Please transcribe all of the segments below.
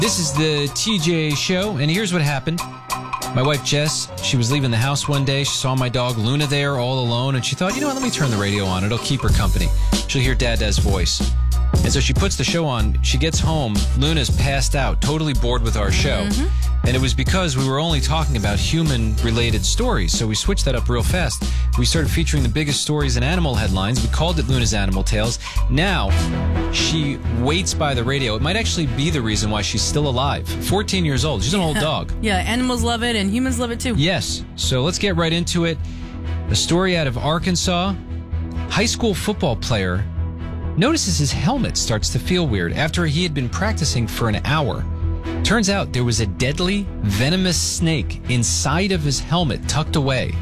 This is the TJ Show, and here's what happened. My wife, Jess, she was leaving the house one day. She saw my dog, Luna, there all alone, and she thought, you know what, let me turn the radio on. It'll keep her company. She'll hear Dada's voice. And so she puts the show on. She gets home. Luna's passed out, totally bored with our show. And it was because we were only talking about human-related stories. So we switched that up real fast. We started featuring the biggest stories in animal headlines. We called it Luna's Animal Tales. Now, she waits by the radio. It might actually be the reason why she's still alive. 14 years old. She's an old dog. Yeah, animals love it and humans love it too. Yes. So let's get right into it. A story out of Arkansas. High school football player notices his helmet starts to feel weird after he had been practicing for an hour. Turns out there was a deadly, venomous snake inside of his helmet tucked away.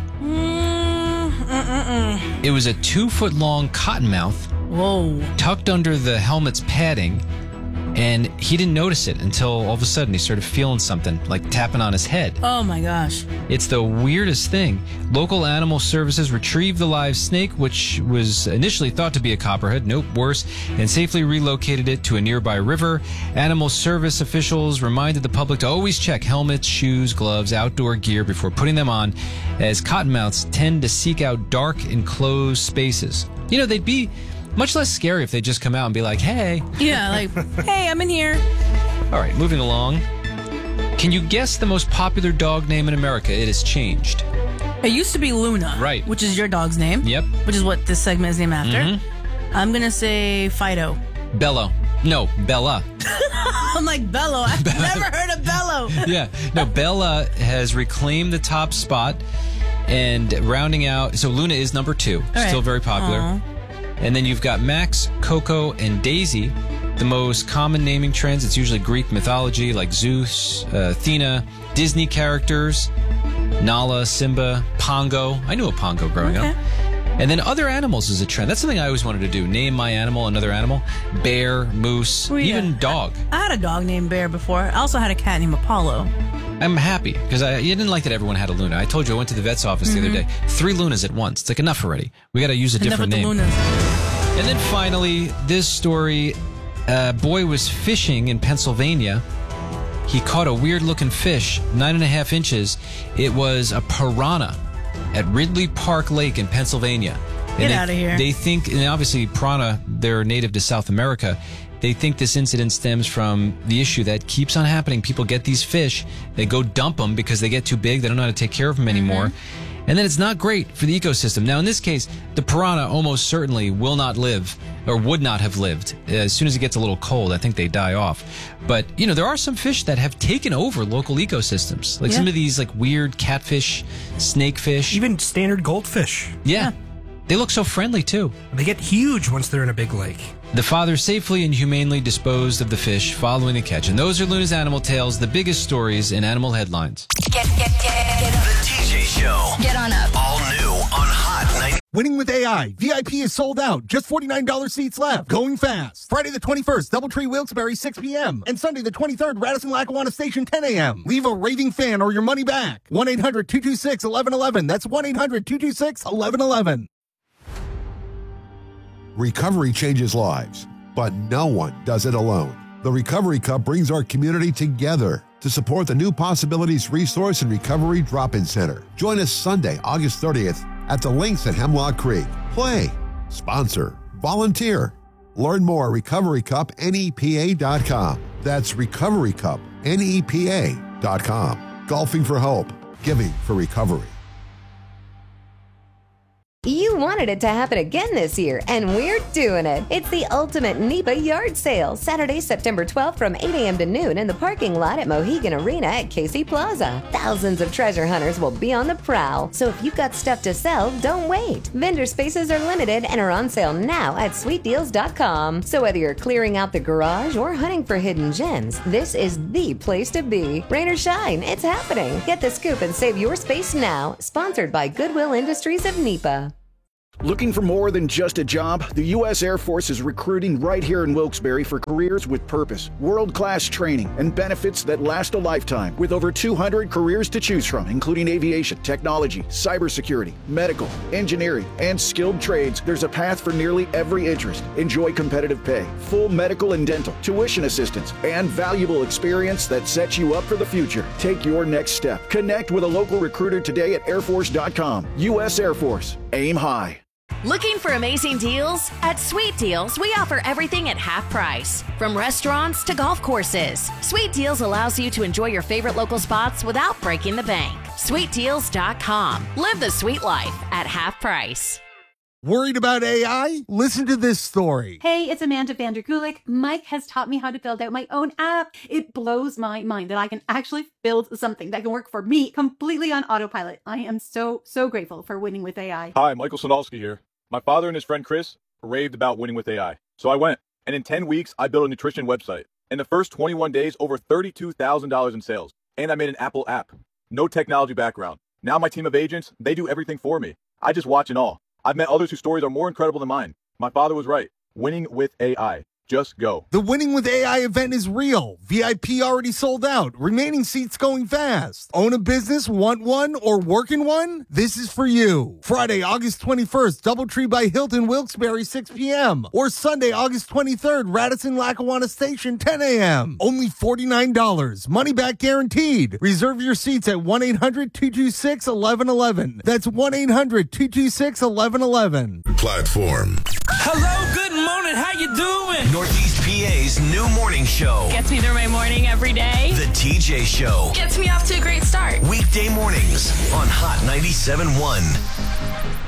It was a 2-foot-long cottonmouth. Whoa. Tucked under the helmet's padding, and he didn't notice it until all of a sudden he started feeling something, like tapping on his head. Oh my gosh. It's the weirdest thing. Local animal services retrieved the live snake, which was initially thought to be a copperhead, nope, worse, and safely relocated it to a nearby river. Animal service officials reminded the public to always check helmets, shoes, gloves, outdoor gear before putting them on, as cottonmouths tend to seek out dark, enclosed spaces. You know, they'd be much less scary if they just come out and be like, hey. Yeah, like, hey, I'm in here. All right, moving along. Can you guess the most popular dog name in America? It has changed. It used to be Luna. Right. Which is your dog's name. Yep. Which is what this segment is named after. I'm going to say Fido. Bello. No, Bella. I'm like, Bello. I've never heard of Bello. Yeah. No, Bella has reclaimed the top spot and rounding out. So Luna is number 2. Right. Still very popular. Aww. And then you've got Max, Coco, and Daisy. The most common naming trends, it's usually Greek mythology like Zeus, Athena, Disney characters, Nala, Simba, Pongo. I knew a Pongo growing up. And then other animals is a trend. That's something I always wanted to do. Name my animal, another animal. Bear, moose, even dog. I had a dog named Bear before. I also had a cat named Apollo. I'm happy because you didn't like that everyone had a Luna. I told you I went to the vet's office the other day. 3 Lunas at once. It's like enough already. We got to use a different name. Enough with the Lunas. And then finally, this story, a boy was fishing in Pennsylvania. He caught a weird-looking fish, 9.5 inches. It was a piranha at Ridley Park Lake in Pennsylvania. Get out of here. They think, and obviously piranha, they're native to South America. They think this incident stems from the issue that keeps on happening. People get these fish, they go dump them because they get too big, they don't know how to take care of them anymore. And then it's not great for the ecosystem. Now, in this case, the piranha almost certainly will not live, or would not have lived. As soon as it gets a little cold, I think they die off. But, you know, there are some fish that have taken over local ecosystems. Like some of these like weird catfish, snakefish. Even standard goldfish. Yeah. They look so friendly, too. They get huge once they're in a big lake. The father safely and humanely disposed of the fish following the catch. And those are Luna's Animal Tales, the biggest stories in animal headlines. Get up. The TJ Show. Get on up. All new on Hot 90. Winning with AI. VIP is sold out. Just $49 seats left. Going fast. Friday the 21st, Doubletree Wilkes-Barre, 6 p.m. And Sunday the 23rd, Radisson Lackawanna Station, 10 a.m. Leave a raving fan or your money back. 1-800-226-1111. That's 1-800-226-1111. Recovery changes lives, but no one does it alone. The Recovery Cup brings our community together to support the New Possibilities Resource and Recovery Drop-In Center. Join us Sunday, August 30th at the Links at Hemlock Creek. Play, sponsor, volunteer. Learn more at recoverycupnepa.com. That's recoverycupnepa.com. Golfing for hope, giving for recovery. You wanted it to happen again this year, and we're doing it. It's the ultimate NEPA yard sale, Saturday, September 12th from 8 a.m. to noon in the parking lot at Mohegan Arena at Casey Plaza. Thousands of treasure hunters will be on the prowl, so if you've got stuff to sell, don't wait. Vendor spaces are limited and are on sale now at sweetdeals.com. So whether you're clearing out the garage or hunting for hidden gems, this is the place to be. Rain or shine, it's happening. Get the scoop and save your space now. Sponsored by Goodwill Industries of NEPA. Looking for more than just a job? The U.S. Air Force is recruiting right here in Wilkes-Barre for careers with purpose, world-class training, and benefits that last a lifetime. With over 200 careers to choose from, including aviation, technology, cybersecurity, medical, engineering, and skilled trades, there's a path for nearly every interest. Enjoy competitive pay, full medical and dental, tuition assistance, and valuable experience that sets you up for the future. Take your next step. Connect with a local recruiter today at airforce.com. U.S. Air Force. Aim high. Looking for amazing deals? At Sweet Deals, we offer everything at half price. From restaurants to golf courses, Sweet Deals allows you to enjoy your favorite local spots without breaking the bank. SweetDeals.com. Live the sweet life at half price. Worried about AI? Listen to this story. Hey, it's Amanda Vandergulik. Mike has taught me how to build out my own app. It blows my mind that I can actually build something that can work for me completely on autopilot. I am so grateful for Winning with AI. Hi, Michael Sonalski here. My father and his friend Chris raved about Winning with AI. So I went, and in 10 weeks, I built a nutrition website. In the first 21 days, over $32,000 in sales. And I made an Apple app. No technology background. Now my team of agents, they do everything for me. I just watch and all. I've met others whose stories are more incredible than mine. My father was right. Winning with AI. Just go. The Winning with AI event is real. VIP already sold out. Remaining seats going fast. Own a business, want one, or work in one? This is for you. Friday, August 21st, Doubletree by Hilton, Wilkes-Barre, 6 p.m. Or Sunday, August 23rd, Radisson Lackawanna Station, 10 a.m. Only $49. Money back guaranteed. Reserve your seats at 1-800-226-1111. That's 1-800-226-1111. Platform. Hello, good morning. How you doing? Northeast PA's new morning show. Gets me through my morning every day. The TJ Show. Gets me off to a great start. Weekday mornings on Hot 97.1.